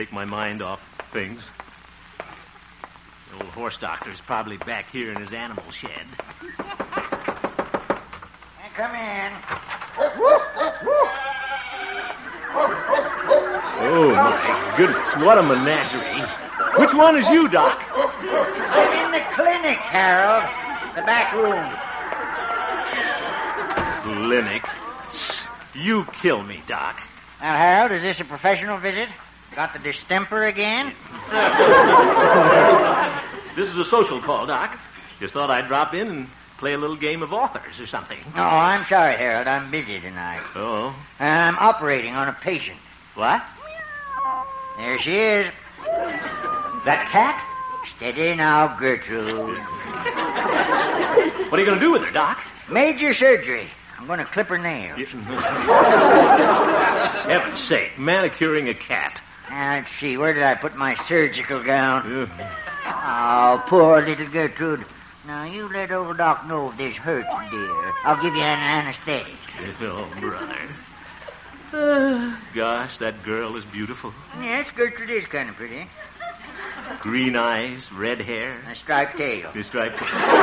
Take my mind off things. The old horse doctor's probably back here in his animal shed. Come in. Oh, my goodness. What a menagerie. Which one is you, Doc? I'm in the clinic, Harold. The back room. Clinic? You kill me, Doc. Now, Harold, is this a professional visit? Got the distemper again? This is a social call, Doc. Just thought I'd drop in and play a little game of authors or something. Oh, I'm sorry, Harold. I'm busy tonight. Oh? I'm operating on a patient. What? There she is. That cat? Steady now, Gertrude. What are you going to do with her, Doc? Major surgery. I'm going to clip her nails. Heaven's sake, manicuring a cat. Now, let's see. Where did I put my surgical gown? Oh, poor little Gertrude. Now, you let old Doc know if this hurts, dear. I'll give you an anesthetic. Oh, brother. Gosh, that girl is beautiful. Yes, Gertrude is kind of pretty. Green eyes, red hair. A striped tail. Your striped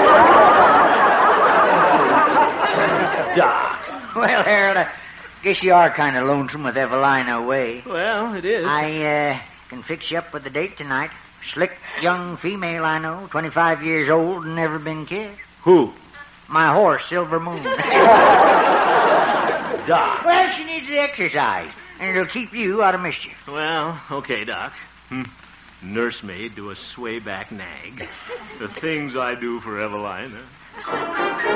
Doc. Well, Harold, I guess you are kind of lonesome with Evelina away. Well, it is. I can fix you up with a date tonight. Slick young female I know, 25 years old and never been kissed. Who? My horse, Silver Moon. Doc. Well, she needs the exercise, and it'll keep you out of mischief. Well, okay, Doc. Nursemaid to a sway-back nag. The things I do for Evelina.